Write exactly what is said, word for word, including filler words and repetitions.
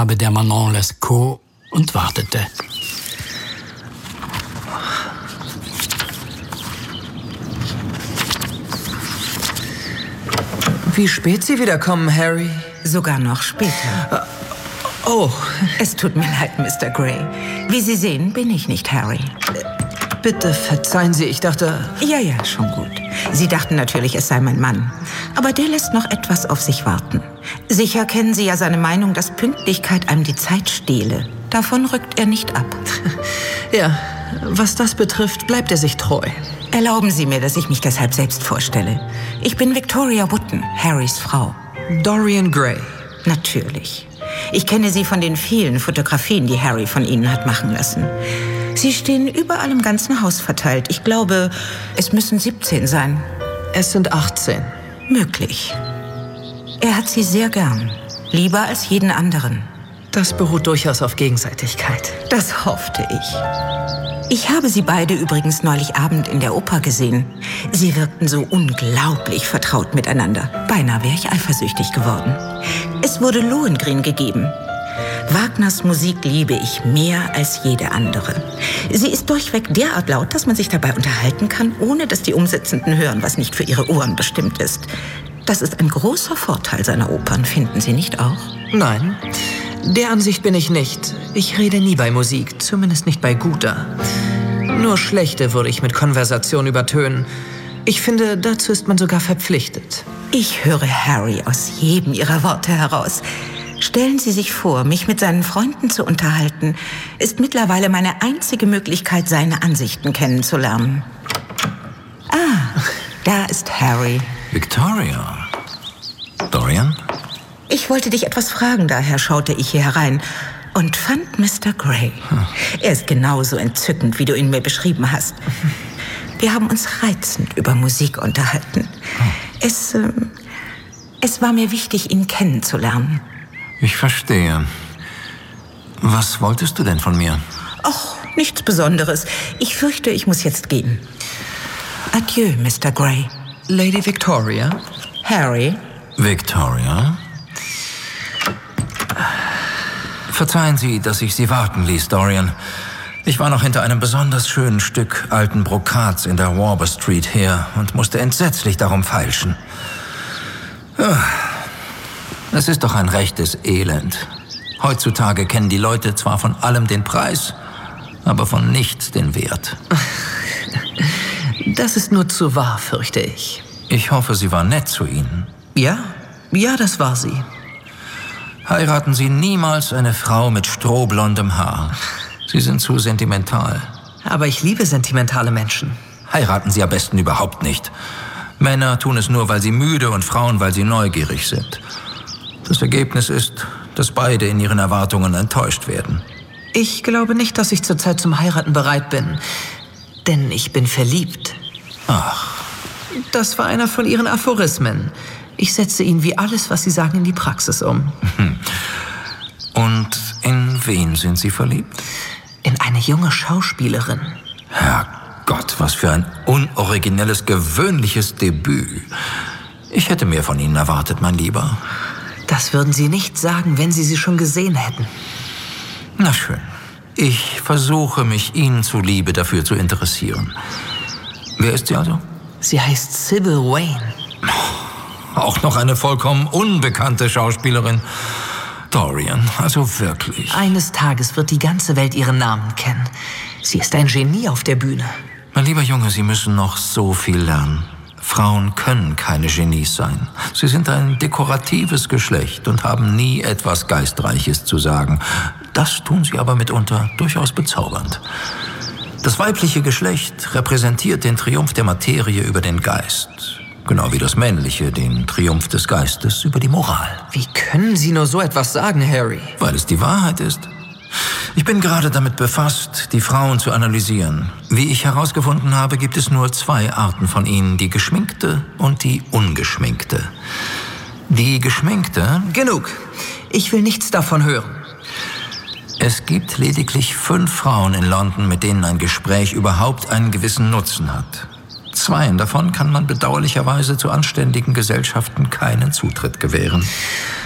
Aufgabe der Manon Lescaut und wartete. Wie spät Sie wiederkommen, Harry? Sogar noch später. Oh. Es tut mir leid, Mister Grey. Wie Sie sehen, bin ich nicht Harry. Bitte verzeihen Sie, ich dachte... Ja, ja, schon gut. Sie dachten natürlich, es sei mein Mann. Aber der lässt noch etwas auf sich warten. Sicher kennen Sie ja seine Meinung, dass Pünktlichkeit einem die Zeit stehle. Davon rückt er nicht ab. Ja, was das betrifft, bleibt er sich treu. Erlauben Sie mir, dass ich mich deshalb selbst vorstelle. Ich bin Victoria Wootton, Harrys Frau. Dorian Gray. Natürlich. Ich kenne Sie von den vielen Fotografien, die Harry von Ihnen hat machen lassen. Sie stehen überall im ganzen Haus verteilt. Ich glaube, es müssen siebzehn sein. Es sind achtzehn. Möglich. Er hat Sie sehr gern. Lieber als jeden anderen. Das beruht durchaus auf Gegenseitigkeit. Das hoffte ich. Ich habe Sie beide übrigens neulich Abend in der Oper gesehen. Sie wirkten so unglaublich vertraut miteinander. Beinahe wäre ich eifersüchtig geworden. Es wurde Lohengrin gegeben. Wagners Musik liebe ich mehr als jede andere. Sie ist durchweg derart laut, dass man sich dabei unterhalten kann, ohne dass die Umsitzenden hören, was nicht für ihre Ohren bestimmt ist. Das ist ein großer Vorteil seiner Opern, finden Sie nicht auch? Nein, der Ansicht bin ich nicht. Ich rede nie bei Musik, zumindest nicht bei guter. Nur schlechte würde ich mit Konversation übertönen. Ich finde, dazu ist man sogar verpflichtet. Ich höre Harry aus jedem Ihrer Worte heraus. Stellen Sie sich vor, mich mit seinen Freunden zu unterhalten, ist mittlerweile meine einzige Möglichkeit, seine Ansichten kennenzulernen. Ah, da ist Harry. Victoria. Dorian? Ich wollte dich etwas fragen, daher schaute ich hier herein und fand Mister Grey. Hm. Er ist genauso entzückend, wie du ihn mir beschrieben hast. Wir haben uns reizend über Musik unterhalten. Hm. Es, äh, es war mir wichtig, ihn kennenzulernen. Ich verstehe. Was wolltest du denn von mir? Ach, nichts Besonderes. Ich fürchte, ich muss jetzt gehen. Adieu, Mister Grey. Lady Victoria? Harry? Victoria? Verzeihen Sie, dass ich Sie warten ließ, Dorian. Ich war noch hinter einem besonders schönen Stück alten Brokats in der Warber Street her und musste entsetzlich darum feilschen. Es ist doch ein rechtes Elend. Heutzutage kennen die Leute zwar von allem den Preis, aber von nichts den Wert. Das ist nur zu wahr, fürchte ich. Ich hoffe, sie war nett zu Ihnen. Ja, ja, das war sie. Heiraten Sie niemals eine Frau mit strohblondem Haar. Sie sind zu sentimental. Aber ich liebe sentimentale Menschen. Heiraten Sie am besten überhaupt nicht. Männer tun es nur, weil sie müde und Frauen, weil sie neugierig sind. Das Ergebnis ist, dass beide in ihren Erwartungen enttäuscht werden. Ich glaube nicht, dass ich zurzeit zum Heiraten bereit bin. Denn ich bin verliebt. Ach. Das war einer von Ihren Aphorismen. Ich setze ihn wie alles, was Sie sagen, in die Praxis um. Und in wen sind Sie verliebt? In eine junge Schauspielerin. Herrgott, was für ein unoriginelles, gewöhnliches Debüt. Ich hätte mehr von Ihnen erwartet, mein Lieber. Das würden Sie nicht sagen, wenn Sie sie schon gesehen hätten. Na schön. Ich versuche mich Ihnen zuliebe dafür zu interessieren. Wer ist sie also? Sie heißt Sybil Wayne. Auch noch eine vollkommen unbekannte Schauspielerin. Dorian, also wirklich. Eines Tages wird die ganze Welt ihren Namen kennen. Sie ist ein Genie auf der Bühne. Mein lieber Junge, Sie müssen noch so viel lernen. Frauen können keine Genies sein. Sie sind ein dekoratives Geschlecht und haben nie etwas Geistreiches zu sagen. Das tun sie aber mitunter durchaus bezaubernd. Das weibliche Geschlecht repräsentiert den Triumph der Materie über den Geist. Genau wie das männliche den Triumph des Geistes über die Moral. Wie können Sie nur so etwas sagen, Harry? Weil es die Wahrheit ist. Ich bin gerade damit befasst, die Frauen zu analysieren. Wie ich herausgefunden habe, gibt es nur zwei Arten von ihnen, die geschminkte und die ungeschminkte. Die geschminkte... Genug. Ich will nichts davon hören. Es gibt lediglich fünf Frauen in London, mit denen ein Gespräch überhaupt einen gewissen Nutzen hat. Zweien davon kann man bedauerlicherweise zu anständigen Gesellschaften keinen Zutritt gewähren.